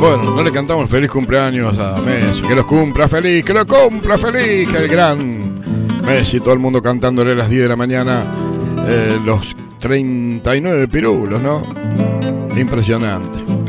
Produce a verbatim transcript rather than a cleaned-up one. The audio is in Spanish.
Bueno, no le cantamos feliz cumpleaños a Messi. Que los cumpla feliz, que lo cumpla feliz. Que el gran Messi, todo el mundo cantándole a las diez de la mañana eh, los treinta y nueve pirulos, ¿no? Impresionante.